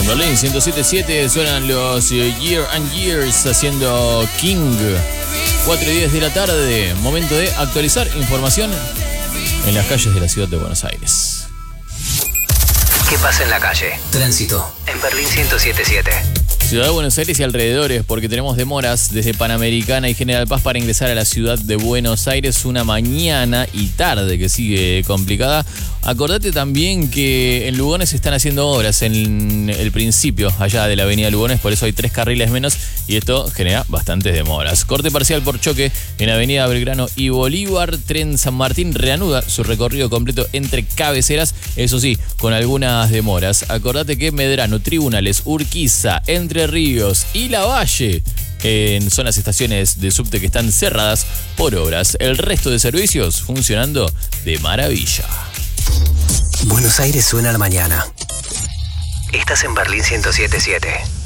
En Berlín 107.7 suenan los Year and Years haciendo King. 4:10 de la tarde, momento de actualizar información en las calles de la ciudad de Buenos Aires. ¿Qué pasa en la calle? Tránsito en Berlín 107.7. Ciudad de Buenos Aires y alrededores, porque tenemos demoras desde Panamericana y General Paz para ingresar a la ciudad de Buenos Aires. Una mañana y tarde que sigue complicada. Acordate también que en Lugones se están haciendo obras en el principio allá de la avenida Lugones, por eso hay 3 carriles menos y esto genera bastantes demoras. Corte parcial por choque en avenida Belgrano y Bolívar. Tren San Martín reanuda su recorrido completo entre cabeceras, eso sí, con algunas demoras. Acordate que Medrano, Tribunales, Urquiza, Entre Ríos y Lavalle son las estaciones de subte que están cerradas por obras. El resto de servicios funcionando de maravilla. Buenos Aires suena a la mañana. Estás en Berlín 107.7.